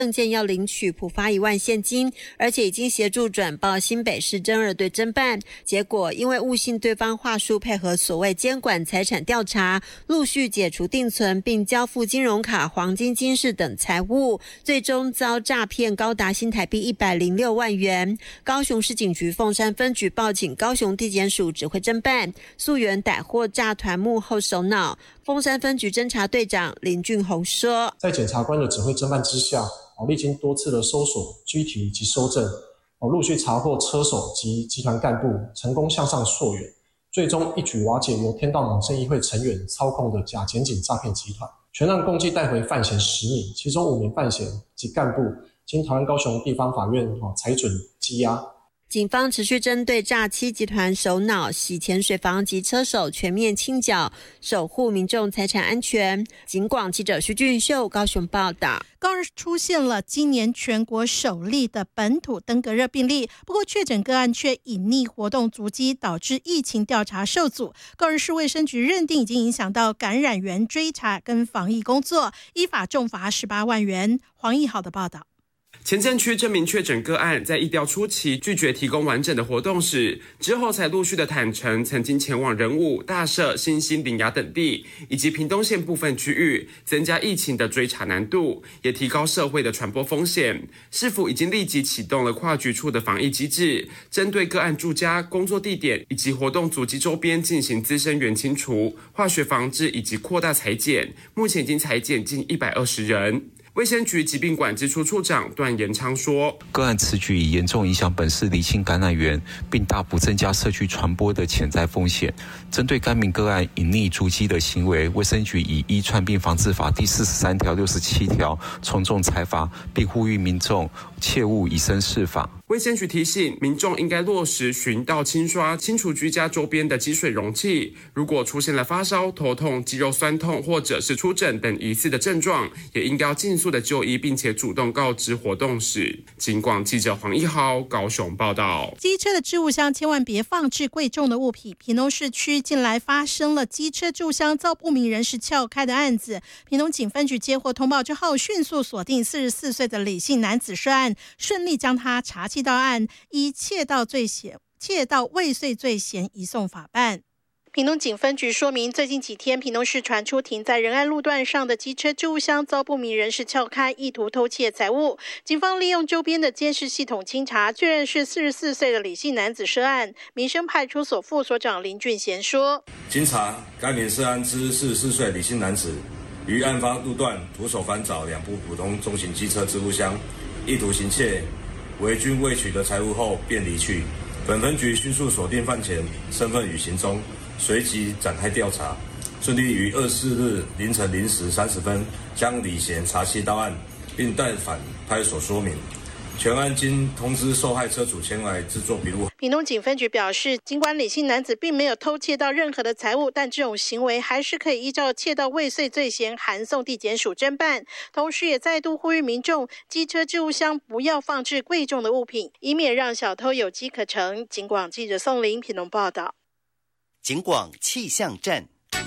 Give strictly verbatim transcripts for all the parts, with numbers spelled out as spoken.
证件要领取，普发一万现金，而且已经协助转报新北市侦二队侦办。结果因为误信对方话术，配合所谓监管财产调查，陆续解除定存，并交付金融卡、黄金、金饰等财物，最终遭诈骗高达新台币一百零六万元。高雄市警局凤山分局报警，高雄地检署指挥侦办，溯源逮获诈团幕后首脑。凤山分局侦查队长林俊宏说， 在检察官的指挥侦办之下，历经多次的搜索、拘提及搜证，陆续查获车手及集团干部，成功向上溯源，最终一举瓦解由天道盟正义会成员操控的假检警诈骗集团，全案共计带回犯嫌十名，其中五名犯嫌及干部经台湾高雄地方法院裁准羁押。 警方持续针对诈欺集团首脑、洗钱水房及车手全面清剿，守护民众财产安全。警广记者徐俊秀高雄报道。 高二出现了今年全国首例的本土登革热病例，不过确诊个案却隐匿活动足迹，导致疫情调查受阻。高雄市卫生局认定已经影响到感染源追查跟防疫工作，依法重罚十八万元。黄义豪的报道。 前镇区这名确诊个案在疫调初期拒绝提供完整的活动史，之后才陆续的坦诚曾经前往仁武、大社、新兴、苓雅等地，以及屏东县部分区域，增加疫情的追查难度，也提高社会的传播风险。市府已经立即启动了跨局处的防疫机制，针对个案住家、工作地点以及活动足迹周边进行滋生源清除、化学防治以及扩大采检，目前已经采检近一百二十人。卫生局疾病管制处处长段延昌说， 个案此举已严重影响本市厘清感染源，并大幅增加社区传播的潜在风险。针对该名个案隐匿足迹的行为，卫生局以依传病防治法第四十三条、六十七条从重裁罚，并呼吁民众切勿以身试法。 卫生局提醒民众应该落实巡倒清刷，清除居家周边的积水容器。如果出现了发烧、头痛、肌肉酸痛或者是出疹等疑似的症状，也应该要尽速的就医，并且主动告知活动史。警广记者黄一豪高雄报道。 机车的置物箱千万别放置贵重的物品。屏东市区近来发生了机车置物箱遭不明人士撬开的案子，屏东警分局接获通报之后，迅速锁定四十四岁的李姓男子涉案，顺利将他查缉到案，依窃盗罪嫌、窃盗未遂罪嫌移送法办。屏东警分局说明，最近几天屏东市传出停在仁爱路段上的机车置物箱遭不明人士撬开，意图偷窃财物。警方利用周边的监视系统清查，确认是四十四岁的李姓男子涉案。民生派出所副所长林俊贤说， 经查，该名涉案之四十四岁李姓男子于案发路段徒手翻找两部普通中型机车置物箱，意图行窃，为均未取得财物后便离去。本分局迅速锁定犯前身份与行踪，随即展开调查，顺利于二十四日凌晨零时三十分将李贤查缉到案，并带返派出所说明。全案经通知受害车主前来制作笔录。 屏东警分局表示，尽管李姓男子并没有偷窃到任何的财物，但这种行为还是可以依照窃盗未遂罪嫌函送地检署侦办。同时也再度呼吁民众，机车置物箱不要放置贵重的物品，以免让小偷有机可乘。警广记者宋玲屏东报道。 警广气象站。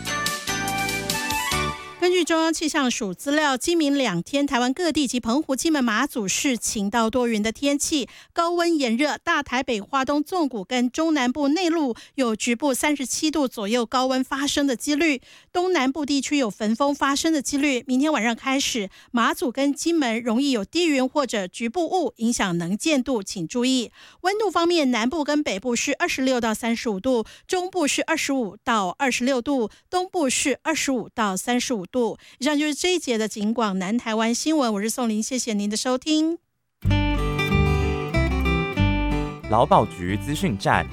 根据中央气象署资料，今明两天台湾各地及澎湖、金门、马祖是晴到多云的天气，高温炎热，大台北、花东纵谷跟中南部内陆有局部三十七度左右高温发生的几率，东南部地区有焚风发生的几率。明天晚上开始，马祖跟金门容易有低云或者局部雾影响能见度，请注意。温度方面，南部跟北部是二十六到三十五度，中部是二十五到二十六度，东部是二十五到三十五度。以上就是这一节的警广南台湾新闻，我是宋玲，谢谢您的收听。 劳保局资讯站。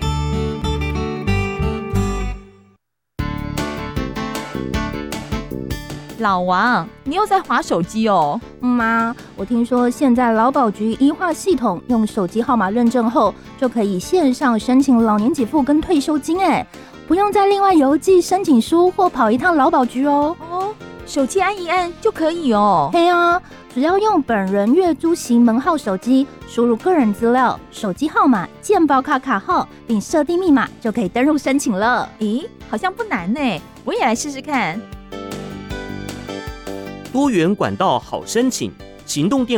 老王，你又在滑手机哦？ 妈、嗯啊，我听说现在劳保局一化系统用手机号码认证后，就可以线上申请老年给付跟退休金，哎，不用再另外邮寄申请书或跑一趟劳保局哦。 哦，手机按一按就可以哦。 对啊，只要用本人月租型门号手机，输入个人资料、手机号码、健保卡卡号，并设定密码，就可以登入申请了。 咦，好像不难呢，我也来试试看。 多元管道好申请， 行动电